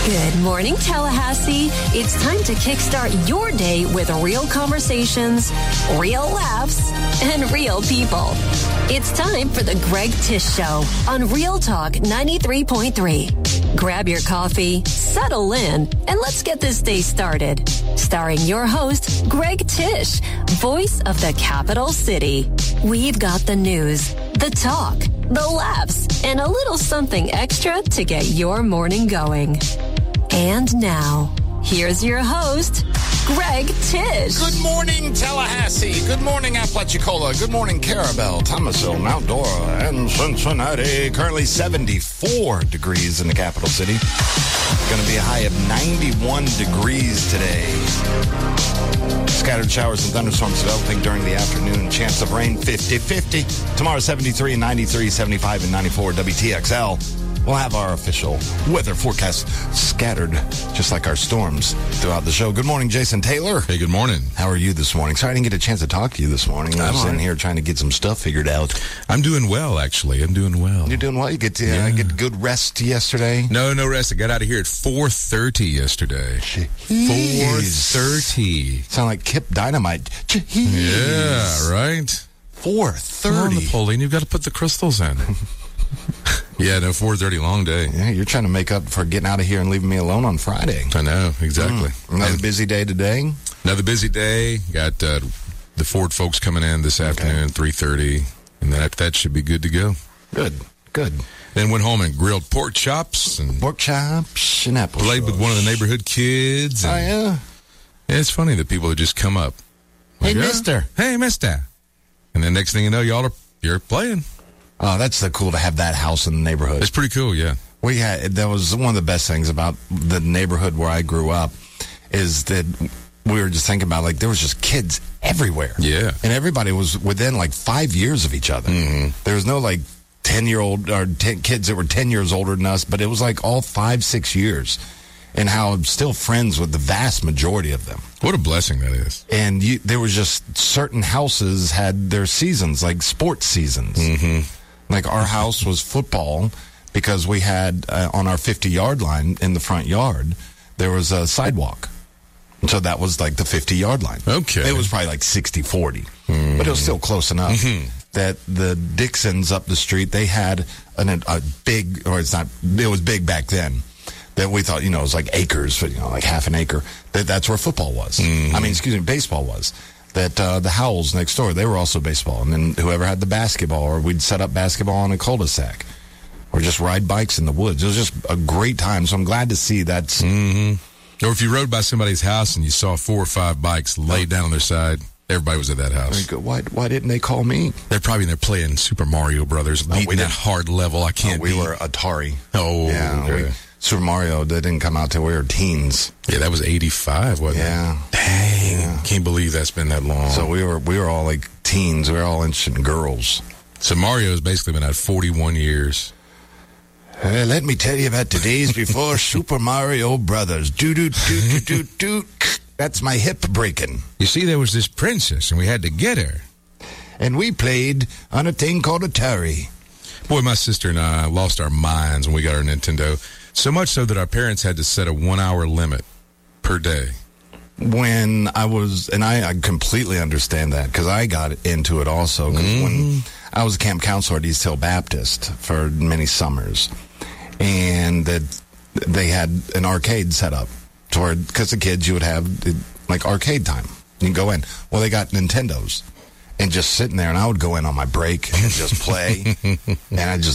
Good morning, Tallahassee. It's time to kickstart your day with real conversations, real laughs, and real people. It's time for the Greg Tish Show on Real Talk 93.3. Grab your coffee, settle in, and let's get this day started. Starring your host, Greg Tish, voice of the capital city. We've got the news, the talk, the laughs, and a little something extra to get your morning going. And now, here's your host, Greg Tish. Good morning, Tallahassee. Good morning, Apalachicola. Good morning, Carabel, Thomasville, Mount Dora, and Cincinnati. Currently 74 degrees in the capital city. Going to be a high of 91 degrees today. Scattered showers and thunderstorms developing during the afternoon. Chance of rain 50-50. Tomorrow 73 and 93, 75 and 94 WTXL. We'll have our official weather forecast scattered, just like our storms, throughout the show. Good morning, Jason Taylor. Hey, good morning. How are you this morning? Sorry I didn't get a chance to talk to you this morning. I was in here trying to get some stuff figured out. I'm doing well, actually. I'm doing well. You're doing well? You get good rest yesterday? No rest. I got out of here at 4:30 yesterday. Jeez. 4:30. Sound like Kip Dynamite. Jeez. Yeah, right? 4:30. Come on, Napoleon. You've got to put the crystals in. Yeah, 4:30, long day. Yeah, you're trying to make up for getting out of here and leaving me alone on Friday. I know, exactly. Another busy day today? Another busy day. Got the Ford folks coming in this afternoon, 3:30, and that should be good to go. Good. Then went home and grilled pork chops and apple played with one of the neighborhood kids. Oh, yeah? Yeah, it's funny that people that just come up. Hey, Like, mister. Hey, mister. And then next thing you know, you're playing. Oh, that's cool to have that house in the neighborhood. It's pretty cool, yeah. That was one of the best things about the neighborhood where I grew up, is that we were just thinking about, there was just kids everywhere. Yeah. And everybody was within 5 years of each other. Mm-hmm. There was no 10-year-old or 10 kids that were 10 years older than us, but it was all 5-6 years. And how I'm still friends with the vast majority of them. What a blessing that is. And there was just certain houses had their seasons, like sports seasons. Mm-hmm. Our house was football because we had, on our 50-yard line in the front yard, there was a sidewalk. And so that was the 50-yard line. Okay. It was probably 60-40, but it was still close enough that the Dixons up the street, they had a big, or it was big back then, that we thought, it was acres, half an acre, that's where football was. Baseball was. That the Howells next door, they were also baseball. And then whoever had the basketball, or we'd set up basketball on a cul-de-sac, or just ride bikes in the woods. It was just a great time. So I'm glad to see that's... Mm-hmm. Or if you rode by somebody's house and you saw 4 or 5 bikes laid down on their side, everybody was at that house. Why didn't they call me? They're probably in there playing Super Mario Brothers, beating that hard level. I can't We were Atari. Oh, yeah. okay. Super Mario, that didn't come out till we were teens. Yeah, that was 85, wasn't it? Dang. Yeah. Can't believe that's been that long. So we were all teens. We were all interested in girls. So Mario's basically been out 41 years. Let me tell you about the days before Super Mario Brothers. Do. That's my hip breaking. You see, there was this princess, and we had to get her. And we played on a thing called Atari. Boy, my sister and I lost our minds when we got our Nintendo. So much so that our parents had to set a 1-hour limit per day. When I completely understand that, because I got into it also. When I was a camp counselor at East Hill Baptist for many summers, and they had an arcade set up because the kids, you would have arcade time. You can go in. Well, they got Nintendos. And just sitting there, and I would go in on my break and just play. And I just